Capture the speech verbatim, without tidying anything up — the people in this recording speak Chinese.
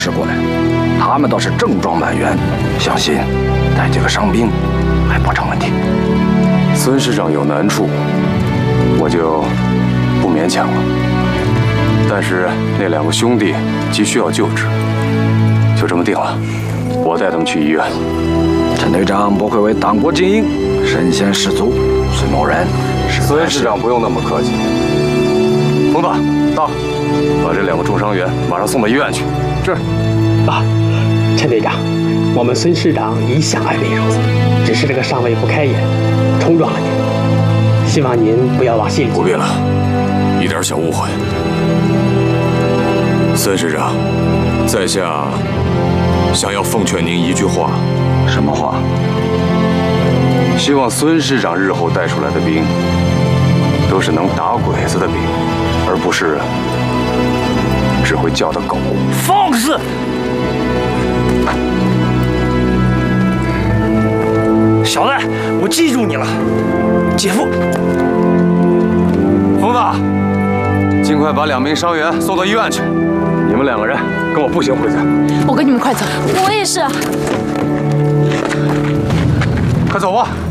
是过来，他们倒是症状满员，相信带几个伤兵还不成问题。 孙师长有难处，我就不勉强了。但是那两个兄弟急需要救治，就这么定了。我带他们去医院。 陈队长不愧为党国精英，身先士卒。孙某人， 孙师长不用那么客气。冯子，到，把这两个重伤员马上送到医院去。是。 啊，陈队长，我们孙师长一向爱民如子，只是这个上尉不开眼，冲撞了您，希望您不要往心里去。 不必了，一点小误会。孙师长，在下想要奉劝您一句话。 什么话？ 希望孙师长日后带出来的兵，都是能打鬼子的兵，而不是只会叫的狗。 放肆！小子，我记住你了，姐夫。 疯子，尽快把两名伤员送到医院去。你们两个人跟我步行回去。 我跟你们快走。 我也是。 快走吧。